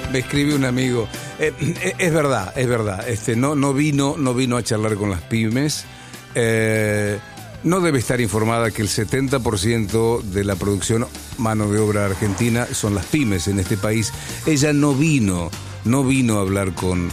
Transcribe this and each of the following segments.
Me escribe un amigo. Es verdad. No vino a charlar con las pymes. No debe estar informada que el 70% de la producción mano de obra argentina son las pymes en este país. Ella no vino a hablar con...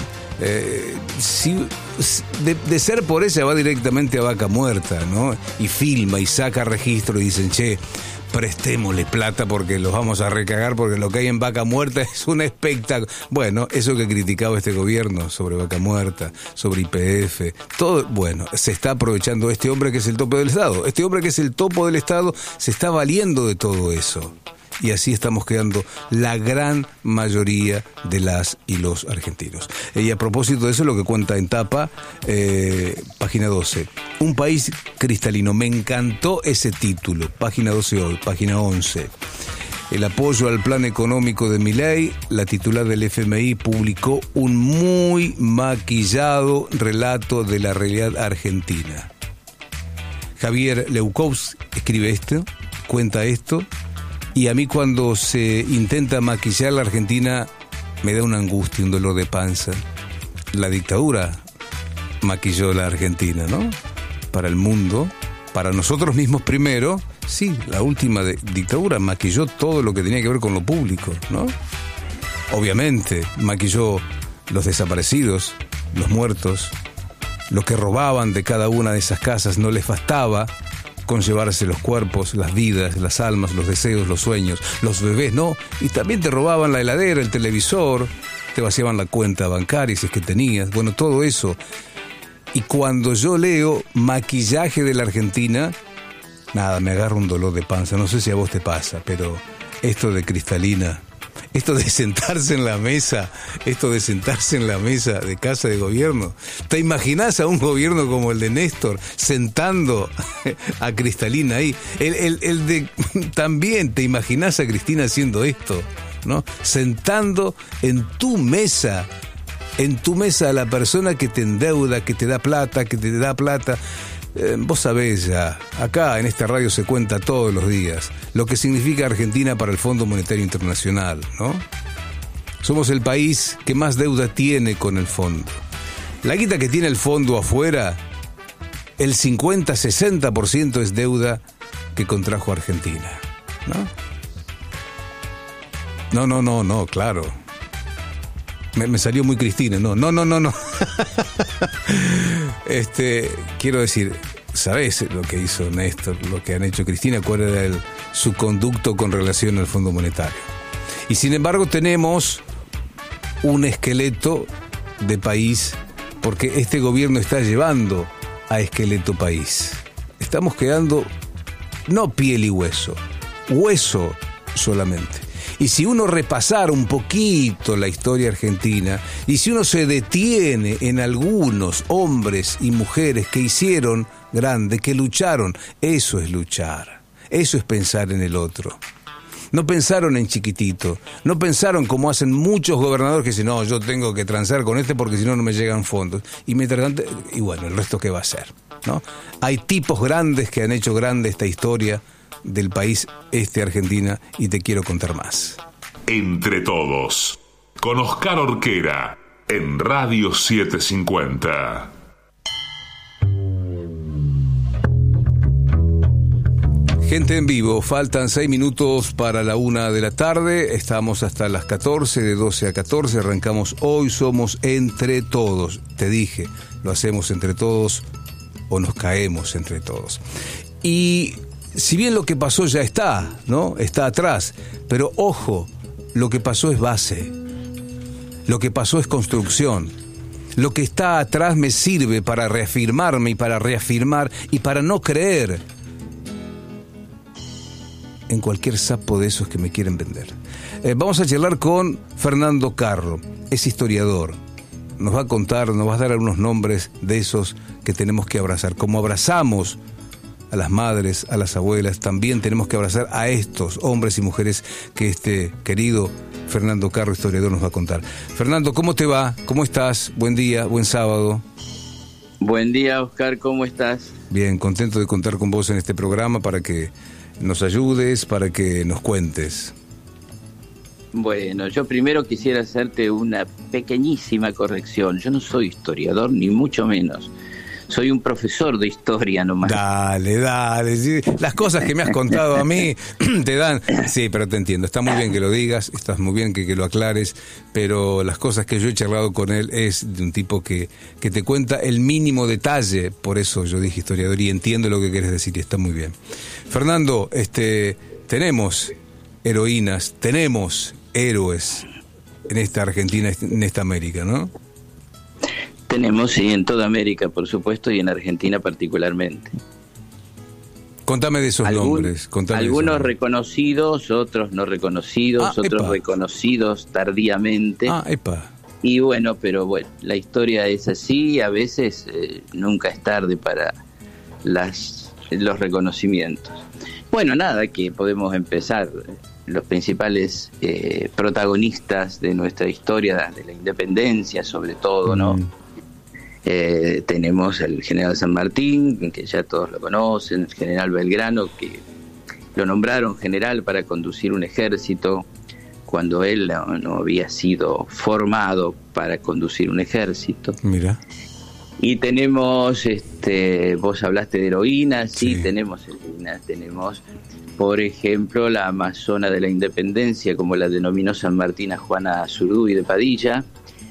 de ser por ella va directamente a Vaca Muerta, ¿no? Y filma y saca registro y dicen, che, prestémosle plata porque los vamos a recagar porque lo que hay en Vaca Muerta es un espectáculo. Bueno, eso que criticaba este gobierno sobre Vaca Muerta, sobre YPF, todo, bueno, se está aprovechando este hombre que es el topo del Estado. Este hombre que es el topo del Estado se está valiendo de todo eso. Y así estamos quedando la gran mayoría de las y los argentinos. Y a propósito de eso, lo que cuenta en tapa, página 12. Un país cristalino. Me encantó ese título. Página 12 hoy, página 11. El apoyo al plan económico de Milei, la titular del FMI publicó un muy maquillado relato de la realidad argentina. Javier Leucows escribe esto, cuenta esto. Y a mí cuando se intenta maquillar la Argentina me da una angustia, un dolor de panza. La dictadura maquilló la Argentina, ¿no? Para el mundo, para nosotros mismos primero, sí, la última dictadura maquilló todo lo que tenía que ver con lo público, ¿no? Obviamente, maquilló los desaparecidos, los muertos, lo que robaban de cada una de esas casas, no les bastaba con llevarse los cuerpos, las vidas, las almas, los deseos, los sueños, los bebés, ¿no? Y también te robaban la heladera, el televisor, te vaciaban la cuenta bancaria si es que tenías, bueno, todo eso. Y cuando yo leo maquillaje de la Argentina, nada, me agarra un dolor de panza, no sé si a vos te pasa, pero esto de Cristalina, esto de sentarse en la mesa de Casa de Gobierno. ¿Te imaginás a un gobierno como el de Néstor sentando a Cristalina ahí? También te imaginás a Cristina haciendo esto, ¿no? Sentando en tu mesa a la persona que te endeuda, que te da plata. Vos sabés ya, acá en esta radio se cuenta todos los días lo que significa Argentina para el Fondo Monetario Internacional, ¿no? Somos el país que más deuda tiene con el fondo. La guita que tiene el fondo afuera, el 50-60% es deuda que contrajo Argentina, ¿no? No, claro. Me salió muy Cristina, no. Quiero decir, ¿sabés lo que hizo Néstor, lo que han hecho Cristina? ¿Cuál era su conducto con relación al Fondo Monetario? Y sin embargo tenemos un esqueleto de país, porque este gobierno está llevando a esqueleto país. Estamos quedando, no piel y hueso solamente. Y si uno repasara un poquito la historia argentina, y si uno se detiene en algunos hombres y mujeres que hicieron grande, que lucharon, eso es luchar, eso es pensar en el otro. No pensaron en chiquitito, no pensaron como hacen muchos gobernadores que dicen, no, yo tengo que transar con este porque si no, no me llegan fondos. Y mientras tanto, y bueno, el resto qué va a hacer, ¿no? Hay tipos grandes que han hecho grande esta historia del país Argentina, y te quiero contar más. Entre Todos, con Oscar Orquera, en Radio 750. Gente en vivo, faltan 6 minutos para la 1 de la tarde, estamos hasta las 14, de 12 a 14, arrancamos hoy, somos Entre Todos. Te dije, lo hacemos entre todos o nos caemos entre todos. Y si bien lo que pasó ya está, ¿no? Está atrás, pero ojo, lo que pasó es base, lo que pasó es construcción. Lo que está atrás me sirve para reafirmarme y para reafirmar y para no creer en cualquier sapo de esos que me quieren vender. Vamos a charlar con Fernando Carro, es historiador. Nos va a contar, nos va a dar algunos nombres de esos que tenemos que abrazar. Como abrazamos a las madres, a las abuelas, también tenemos que abrazar a estos hombres y mujeres que este querido Fernando Carro, historiador, nos va a contar. Fernando, ¿cómo te va? ¿Cómo estás? Buen día, buen sábado. Buen día, Oscar, ¿cómo estás? Bien, contento de contar con vos en este programa para que nos ayudes, para que nos cuentes. Bueno, yo primero quisiera hacerte una pequeñísima corrección. Yo no soy historiador, ni mucho menos. Soy un profesor de historia nomás. Dale, sí. Las cosas que me has contado a mí te dan... Sí, pero te entiendo, está muy bien que lo digas, está muy bien que lo aclares, pero las cosas que yo he charlado con él es de un tipo que te cuenta el mínimo detalle, por eso yo dije historiador y entiendo lo que querés decir y está muy bien. Fernando, tenemos heroínas, tenemos héroes en esta Argentina, en esta América, ¿no? Tenemos, sí, en toda América, por supuesto, y en Argentina particularmente. Contame de esos nombres. Algunos reconocidos, otros no reconocidos, otros reconocidos tardíamente. Y bueno, pero bueno, la historia es así, a veces nunca es tarde para los reconocimientos. Bueno, nada, que podemos empezar. Los principales protagonistas de nuestra historia, de la independencia sobre todo, ¿no? Tenemos al general San Martín, que ya todos lo conocen, el general Belgrano, que lo nombraron general para conducir un ejército cuando él no había sido formado para conducir un ejército. Mira. Y tenemos, vos hablaste de heroínas, sí, tenemos heroínas, tenemos, por ejemplo, la amazona de la independencia, como la denominó San Martín a Juana Zurduy de Padilla.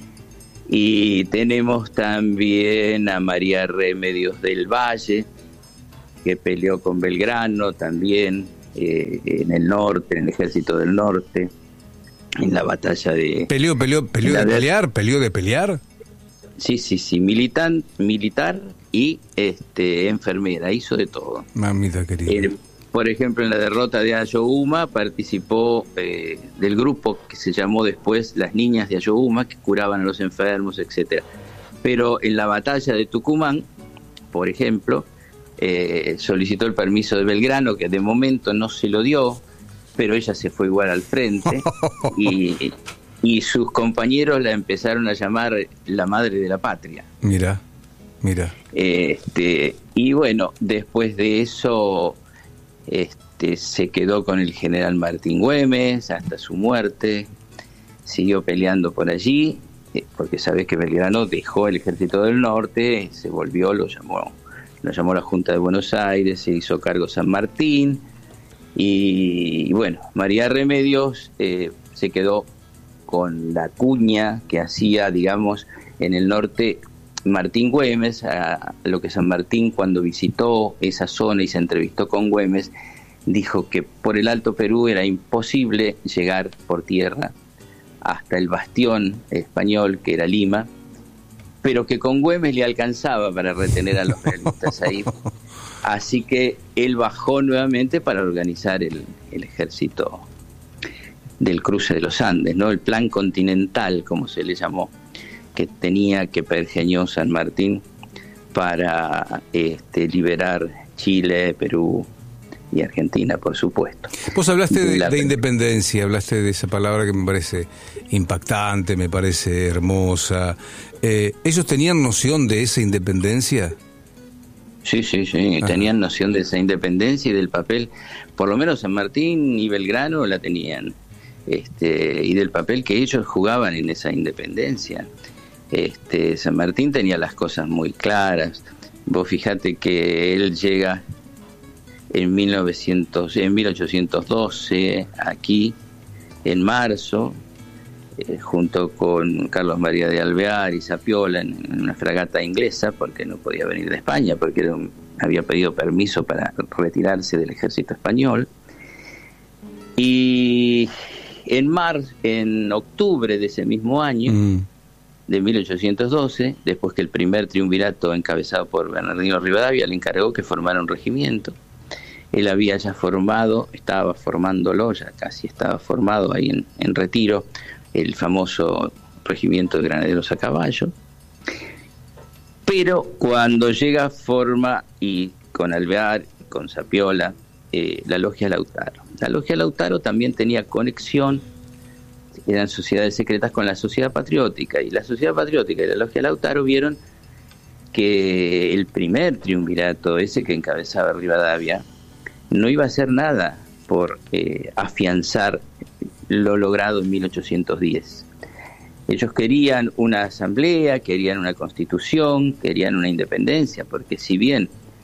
Y tenemos también a María Remedios del Valle, que peleó con Belgrano también en el norte, en el ejército del norte, en la batalla de... ¿Peleó de pelear? Sí, militar y enfermera, hizo de todo. Mamita querida. Por ejemplo, en la derrota de Ayohuma participó del grupo que se llamó después Las Niñas de Ayohuma, que curaban a los enfermos, etcétera. Pero en la batalla de Tucumán, por ejemplo, solicitó el permiso de Belgrano, que de momento no se lo dio, pero ella se fue igual al frente y sus compañeros la empezaron a llamar la madre de la patria. Mira. Y bueno, después de eso... se quedó con el general Martín Güemes hasta su muerte, siguió peleando por allí, porque sabés que Belgrano dejó el ejército del norte, se volvió, lo llamó la Junta de Buenos Aires, se hizo cargo San Martín, y bueno, María Remedios se quedó con la cuña que hacía, digamos, en el norte Martín Güemes, a lo que San Martín, cuando visitó esa zona y se entrevistó con Güemes, dijo que por el Alto Perú era imposible llegar por tierra hasta el bastión español, que era Lima, pero que con Güemes le alcanzaba para retener a los realistas ahí. Así que él bajó nuevamente para organizar el ejército del cruce de los Andes, ¿no? El plan continental, como se le llamó, que pergeñó San Martín para liberar Chile, Perú y Argentina, por supuesto. Vos hablaste de independencia, hablaste de esa palabra que me parece impactante, me parece hermosa. ¿Ellos tenían noción de esa independencia? Sí, tenían noción de esa independencia y del papel, por lo menos San Martín y Belgrano la tenían, y del papel que ellos jugaban en esa independencia. San Martín tenía las cosas muy claras. Vos fijate que él llega en 1812 aquí en marzo, junto con Carlos María de Alvear y Zapiola en una fragata inglesa, porque no podía venir de España, porque había pedido permiso para retirarse del ejército español. Y en octubre de ese mismo año, de 1812, después que el primer triunvirato encabezado por Bernardino Rivadavia le encargó que formara un regimiento, él había ya estaba formándolo, ya casi estaba formado ahí en Retiro, el famoso regimiento de granaderos a caballo, pero cuando llega forma, y con Alvear, con Zapiola, la Logia Lautaro. La Logia Lautaro también tenía conexión, eran sociedades secretas, con la Sociedad Patriótica, y la Sociedad Patriótica y la Logia Lautaro vieron que el primer triunvirato, ese que encabezaba Rivadavia, no iba a hacer nada por afianzar lo logrado en 1810. Ellos querían una asamblea, querían una constitución, querían una independencia, porque si bien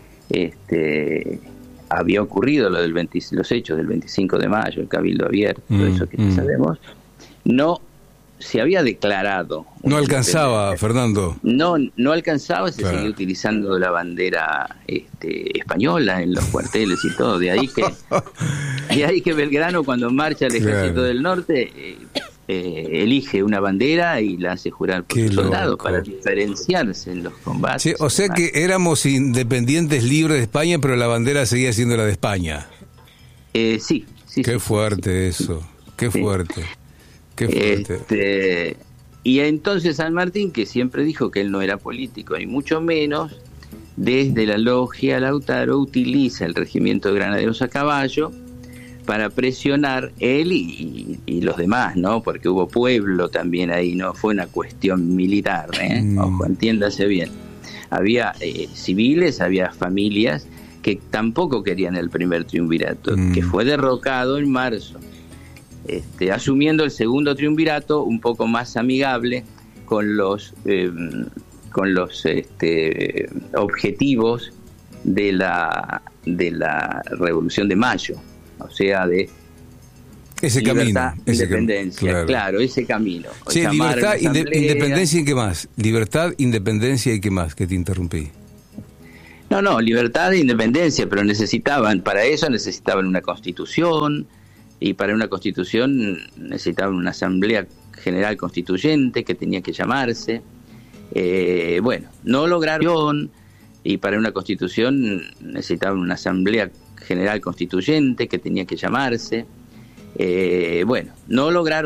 había ocurrido los hechos del 25 de mayo, el Cabildo Abierto, todo eso que ya sabemos, no se había declarado. No alcanzaba, Fernando. No alcanzaba, se Claro. seguía utilizando la bandera española en los cuarteles y todo. De ahí que Belgrano, cuando marcha el ejército Claro. del norte, elige una bandera y la hace jurar por Qué sus soldados loco. para diferenciarse en los combates. Sí, o sea que éramos independientes libres de España, pero la bandera seguía siendo la de España. Sí. Qué fuerte eso, qué Sí. fuerte. Qué fuerte. Y entonces San Martín, que siempre dijo que él no era político, y mucho menos, desde la logia Lautaro utiliza el regimiento de granaderos a caballo para presionar él y los demás, ¿no? Porque hubo pueblo también ahí, no fue una cuestión militar, Ojo, entiéndase bien. Había civiles, había familias que tampoco querían el primer triunvirato, que fue derrocado en marzo, asumiendo el segundo triunvirato un poco más amigable con los objetivos de la Revolución de Mayo, o sea, de Ese libertad, camino. independencia, claro, ese camino. Sí, Llamar libertad, a una asamblea. independencia y qué más. Libertad, independencia y qué más, que te interrumpí. No, libertad e independencia, pero para eso necesitaban una constitución, y para una constitución necesitaban una asamblea general constituyente que tenía que llamarse. No lograron, y para una constitución necesitaban una asamblea general constituyente que tenía que llamarse. No lograron